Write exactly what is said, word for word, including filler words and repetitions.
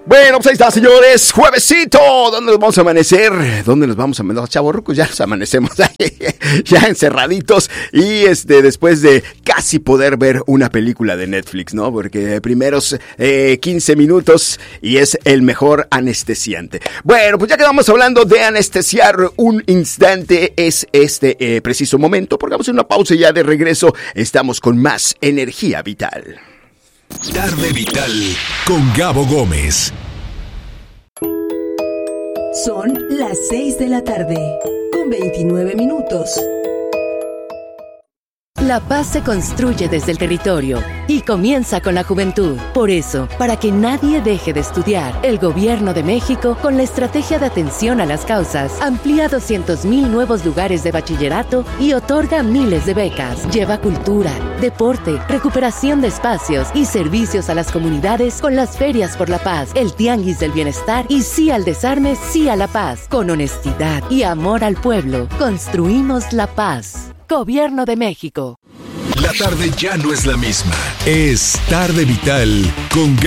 Bueno, pues ahí está, señores. Juevesito. ¿Dónde nos vamos a amanecer? ¿Dónde nos vamos a amanecer? Chavorrucos, ya nos amanecemos ya encerraditos. Y este, después de casi poder ver una película de Netflix, ¿no? Porque primeros eh, quince minutos y es el mejor anestesiante. Bueno, pues ya que vamos hablando de anestesiar un instante, es este eh, preciso momento, porque vamos a hacer una pausa y ya de regreso estamos con más energía vital. Tarde Vital con Gabo Gómez. Son las seis de la tarde, con veintinueve minutos. La paz se construye desde el territorio y comienza con la juventud. Por eso, para que nadie deje de estudiar, el Gobierno de México, con la estrategia de atención a las causas, amplía doscientos mil nuevos lugares de bachillerato y otorga miles de becas. Lleva cultura, deporte, recuperación de espacios y servicios a las comunidades con las ferias por la paz, el tianguis del bienestar y sí al desarme, sí a la paz. Con honestidad y amor al pueblo, construimos la paz. Gobierno de México. La tarde ya no es la misma. Es Tarde Vital con